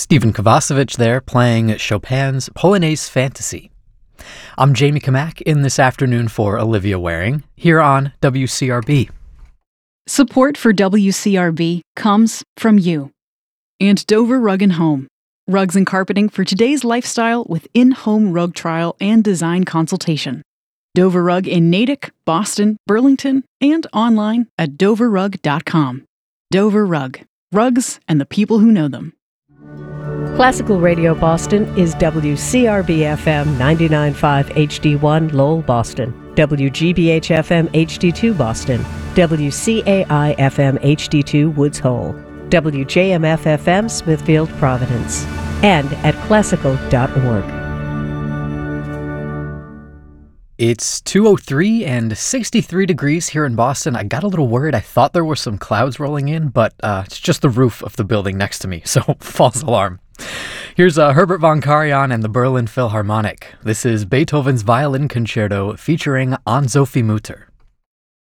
Stephen Kovacevic there playing Chopin's Polonaise Fantasy. I'm Jamie Kamak in this afternoon for Olivia Waring, here on WCRB. Support for WCRB comes from you and Dover Rug & Home. Rugs and carpeting for today's lifestyle with in-home rug trial and design consultation. Dover Rug in Natick, Boston, Burlington, and online at doverrug.com. Dover Rug. Rugs and the people who know them. Classical Radio Boston is WCRB-FM 99.5 HD1 Lowell, Boston, WGBH-FM HD2 Boston, WCAI-FM HD2 Woods Hole, WJMF-FM Smithfield, Providence, and at classical.org. It's 2:03 and 63 degrees here in Boston. I got a little worried. I thought there were some clouds rolling in, but it's just the roof of the building next to me, so false alarm. Here's Herbert von Karajan and the Berlin Philharmonic. This is Beethoven's Violin Concerto featuring An Sophie Mutter.